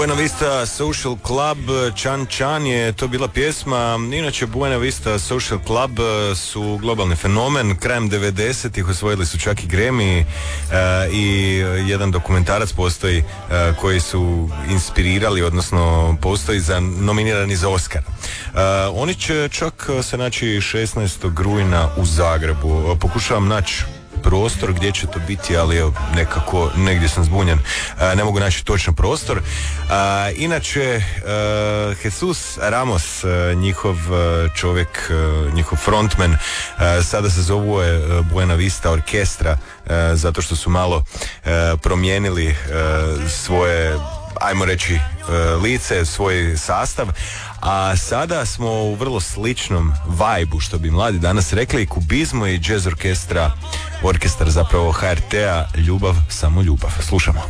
Buena Vista Social Club, Chan Chan je to bila pjesma. Inače Buena Vista Social Club su globalni fenomen. Krajem 90-ih osvojili su čak i Grammy i jedan dokumentarac postoji koji su inspirirali, odnosno postoji nominirani za Oscar. Oni će čak se naći 16. rujna u Zagrebu. Pokušavam naći prostor gdje će to biti, ali evo, nekako negdje sam zbunjen, ne mogu naći točan prostor. Inače Jesus Ramos, njihov čovjek, njihov frontman, sada se zovu Buena Vista Orkestra, zato što su malo promijenili svoje, ajmo reći, lice, svoj sastav, a sada smo u vrlo sličnom vibe-u, što bi mladi danas rekli, kubizmu i jazz orkestra, orkestar zapravo HRT-a, Ljubav, samo ljubav. Slušamo.